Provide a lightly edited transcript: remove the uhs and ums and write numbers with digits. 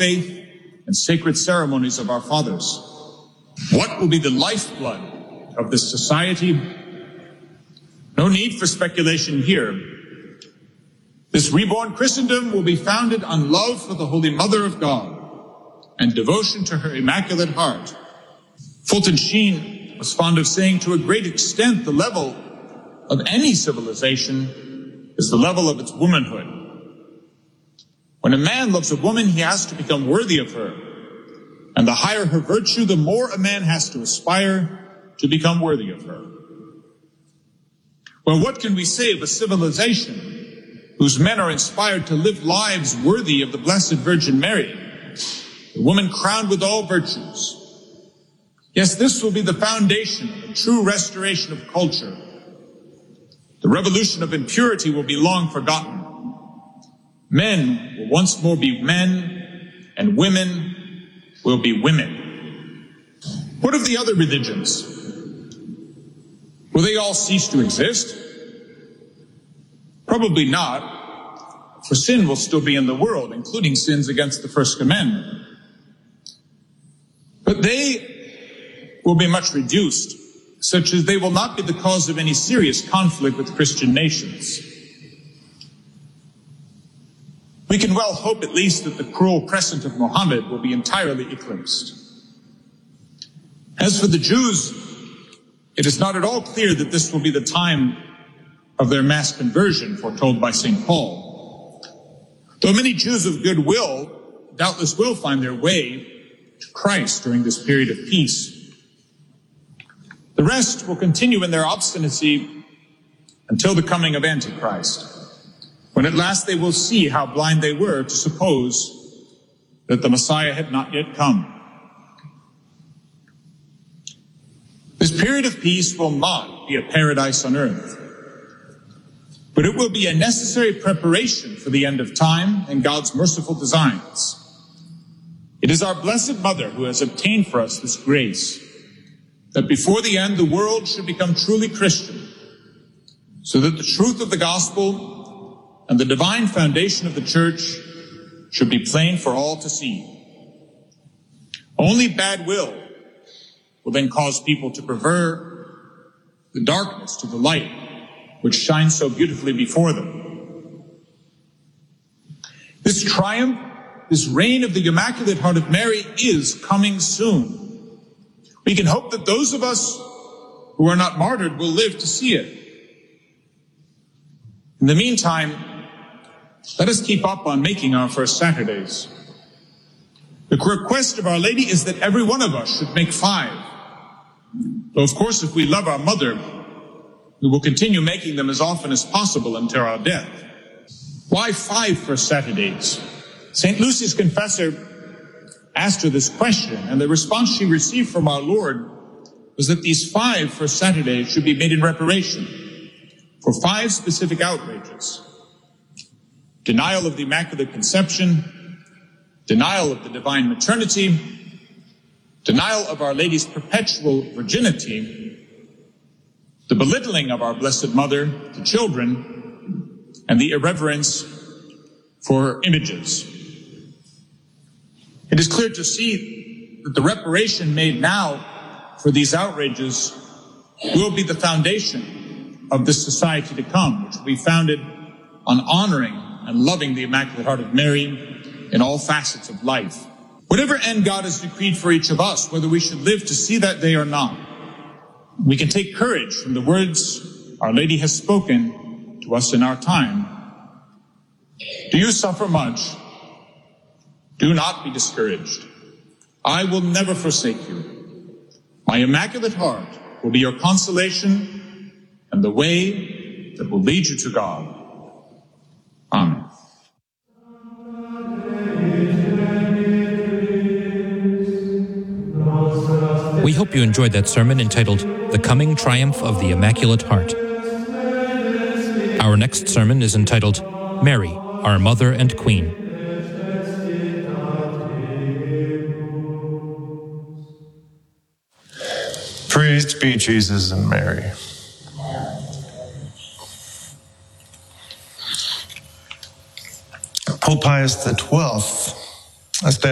faith and sacred ceremonies of our fathers. What will be the lifeblood of this society? No need for speculation here. This reborn Christendom will be founded on love for the Holy Mother of God and devotion to her Immaculate Heart. Fulton Sheen was fond of saying, to a great extent, the level of any civilization is the level of its womanhood. When a man loves a woman, he has to become worthy of her. And the higher her virtue, the more a man has to aspire to become worthy of her. Well, what can we say of a civilization whose men are inspired to live lives worthy of the Blessed Virgin Mary, the woman crowned with all virtues? Yes, this will be the foundation of a true restoration of culture. The revolution of impurity will be long forgotten. Men will once more be men, and women will be women. What of the other religions? Will they all cease to exist? Probably not, for sin will still be in the world, including sins against the first commandment. But they will be much reduced, such as they will not be the cause of any serious conflict with Christian nations. We can well hope at least that the cruel crescent of Mohammed will be entirely eclipsed. As for the Jews, it is not at all clear that this will be the time of their mass conversion foretold by St. Paul. Though many Jews of goodwill doubtless will find their way to Christ during this period of peace, the rest will continue in their obstinacy until the coming of Antichrist, when at last they will see how blind they were to suppose that the Messiah had not yet come. This period of peace will not be a paradise on earth, but it will be a necessary preparation for the end of time and God's merciful designs. It is our Blessed Mother who has obtained for us this grace, that before the end the world should become truly Christian, so that the truth of the gospel and the divine foundation of the church should be plain for all to see. Only bad will then cause people to prefer the darkness to the light, which shines so beautifully before them. This triumph, this reign of the Immaculate Heart of Mary is coming soon. We can hope that those of us who are not martyred will live to see it. In the meantime, let us keep up on making our first Saturdays. The request of Our Lady is that every one of us should make 5. Though, of course, if we love our mother, we will continue making them as often as possible until our death. Why 5 first Saturdays? St. Lucy's confessor asked her this question, and the response she received from our Lord was that these 5 first Saturdays should be made in reparation for 5 specific outrages: denial of the Immaculate Conception, denial of the divine maternity, denial of Our Lady's perpetual virginity, the belittling of our Blessed Mother to children, and the irreverence for images. It is clear to see that the reparation made now for these outrages will be the foundation of this society to come, which will be founded on honoring and loving the Immaculate Heart of Mary in all facets of life. Whatever end God has decreed for each of us, whether we should live to see that day or not, we can take courage from the words Our Lady has spoken to us in our time. Do you suffer much? Do not be discouraged. I will never forsake you. My Immaculate Heart will be your consolation and the way that will lead you to God. Amen. We hope you enjoyed that sermon entitled The Coming Triumph of the Immaculate Heart. Our next sermon is entitled Mary, Our Mother and Queen. Praised be Jesus and Mary. Pope Pius XII